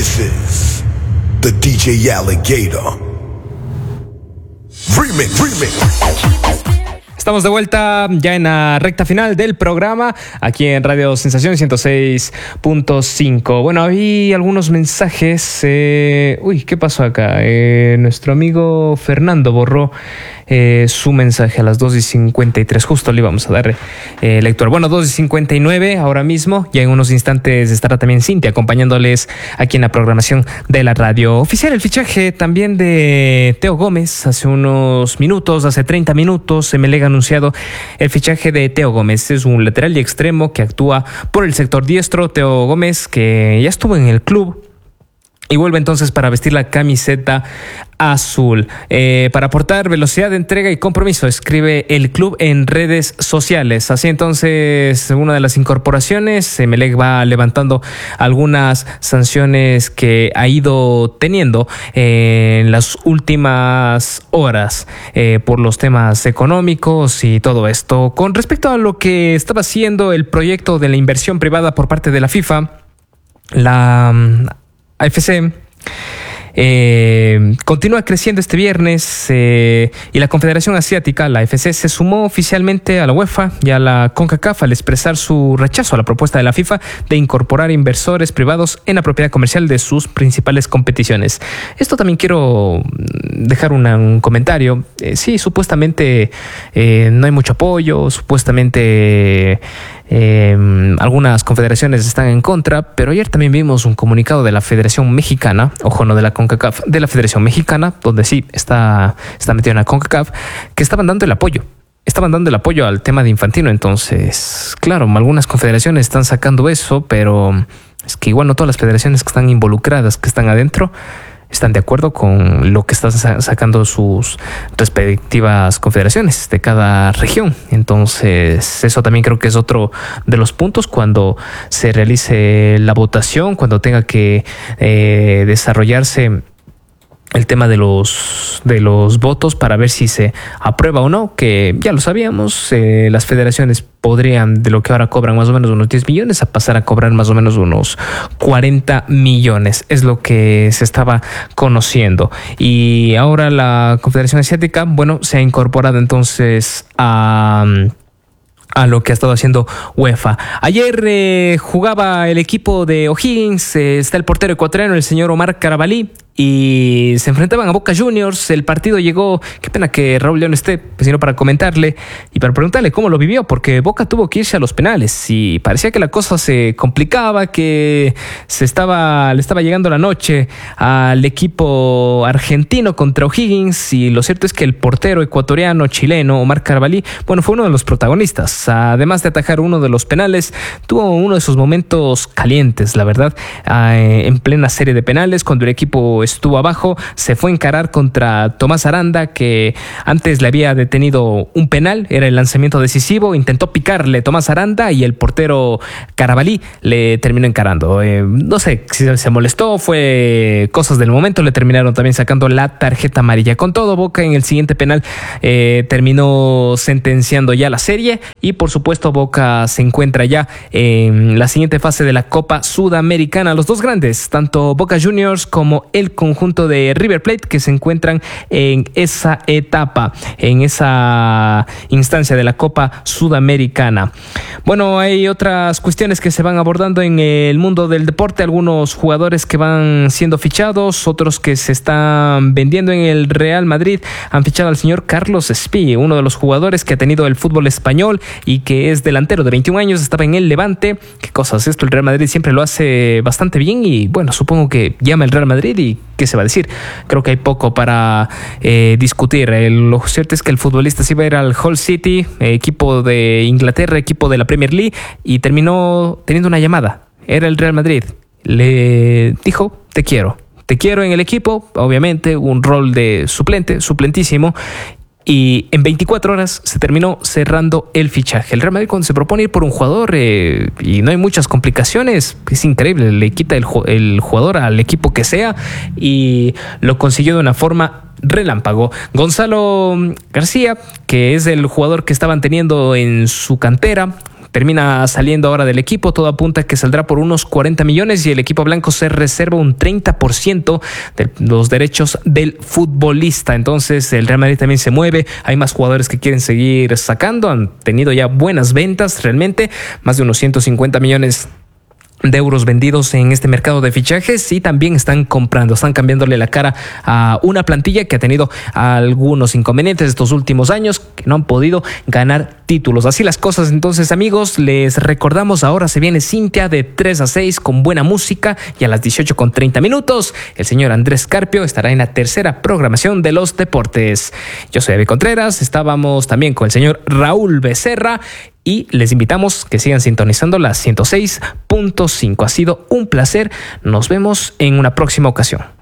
This is the DJ Alligator Remix. Estamos de vuelta ya en la recta final del programa, aquí en Radio Sensación 106.5. Bueno, hay algunos mensajes. ¿Qué pasó acá? Nuestro amigo Fernando borró su mensaje a las 2:53. Justo le íbamos a dar lectura. Bueno, 2:59 ahora mismo. Ya en unos instantes estará también Cintia acompañándoles aquí en la programación de la radio oficial. El fichaje también de Teo Gómez hace unos minutos, hace 30 minutos, Emelec ha anunciado el fichaje de Teo Gómez. Es un lateral y extremo que actúa por el sector diestro. Teo Gómez, que ya estuvo en el club y vuelve entonces para vestir la camiseta azul. Para aportar velocidad de entrega y compromiso, escribe el club en redes sociales. Así entonces, una de las incorporaciones, Emelec va levantando algunas sanciones que ha ido teniendo en las últimas horas por los temas económicos y todo esto. Con respecto a lo que estaba haciendo el proyecto de la inversión privada por parte de la FIFA, la AFC continúa creciendo este viernes y la Confederación Asiática, la AFC, se sumó oficialmente a la UEFA y a la CONCACAF al expresar su rechazo a la propuesta de la FIFA de incorporar inversores privados en la propiedad comercial de sus principales competiciones. Esto también quiero dejar un comentario. Sí, supuestamente no hay mucho apoyo, supuestamente algunas confederaciones están en contra, pero ayer también vimos un comunicado de la Federación Mexicana, ojo, no de la CONCACAF, de la Federación Mexicana, donde sí está metido en la CONCACAF, que estaban dando el apoyo al tema de Infantino. Entonces, claro, algunas confederaciones están sacando eso, pero es que igual no todas las federaciones que están involucradas, que están adentro, están de acuerdo con lo que están sacando sus respectivas confederaciones de cada región. Entonces, eso también creo que es otro de los puntos cuando se realice la votación, cuando tenga que desarrollarse el tema de los votos para ver si se aprueba o no, que ya lo sabíamos, las federaciones podrían, de lo que ahora cobran más o menos unos 10 millones, a pasar a cobrar más o menos unos 40 millones. Es lo que se estaba conociendo. Y ahora la Confederación Asiática, bueno, se ha incorporado entonces a lo que ha estado haciendo UEFA. Ayer jugaba el equipo de O'Higgins, está el portero ecuatoriano, el señor Omar Carabalí, y se enfrentaban a Boca Juniors. El partido llegó, qué pena que Raúl León esté, sino para comentarle y para preguntarle cómo lo vivió, porque Boca tuvo que irse a los penales y parecía que la cosa se complicaba, que le estaba llegando la noche al equipo argentino contra O'Higgins, y lo cierto es que el portero ecuatoriano chileno Omar Carabalí, bueno, fue uno de los protagonistas. Además de atajar uno de los penales, tuvo uno de esos momentos calientes, la verdad, en plena serie de penales, cuando el equipo estuvo abajo, se fue a encarar contra Tomás Aranda, que antes le había detenido un penal, era el lanzamiento decisivo, intentó picarle Tomás Aranda y el portero Carabalí le terminó encarando. No sé si se molestó, fue cosas del momento, le terminaron también sacando la tarjeta amarilla. Con todo, Boca en el siguiente penal terminó sentenciando ya la serie, y por supuesto Boca se encuentra ya en la siguiente fase de la Copa Sudamericana. Los dos grandes, tanto Boca Juniors como el conjunto de River Plate, que se encuentran en esa etapa, en esa instancia de la Copa Sudamericana. Bueno, hay otras cuestiones que se van abordando en el mundo del deporte, algunos jugadores que van siendo fichados, otros que se están vendiendo. En el Real Madrid han fichado al señor Carlos Espí, uno de los jugadores que ha tenido el fútbol español y que es delantero de 21 años, estaba en el Levante. ¿Qué cosas? Esto el Real Madrid siempre lo hace bastante bien, y bueno, supongo que llama el Real Madrid y ¿qué se va a decir? Creo que hay poco para discutir. Lo cierto es que el futbolista se iba a ir al Hull City, equipo de Inglaterra, equipo de la Premier League, y terminó teniendo una llamada. Era el Real Madrid. Le dijo, te quiero en el equipo, obviamente un rol de suplentísimo, y en 24 horas se terminó cerrando el fichaje. El Real Madrid, cuando se propone ir por un jugador y no hay muchas complicaciones, es increíble, le quita el jugador al equipo que sea, y lo consiguió de una forma relámpago. Gonzalo García, que es el jugador que estaban teniendo en su cantera, termina saliendo ahora del equipo. Todo apunta a que saldrá por unos 40 millones y el equipo blanco se reserva un 30% de los derechos del futbolista. Entonces el Real Madrid también se mueve. Hay más jugadores que quieren seguir sacando. Han tenido ya buenas ventas realmente. Más de unos 150 millones de euros vendidos en este mercado de fichajes, y también están cambiándole la cara a una plantilla que ha tenido algunos inconvenientes estos últimos años, que no han podido ganar títulos. Así las cosas. Entonces, amigos, les recordamos, ahora se viene Cintia de 3 a 6 con buena música, y a las 18:30 el señor Andrés Carpio estará en la tercera programación de los deportes. Yo soy David Contreras, estábamos también con el señor Raúl Becerra, y les invitamos que sigan sintonizando la 106.5. Ha sido un placer. Nos vemos en una próxima ocasión.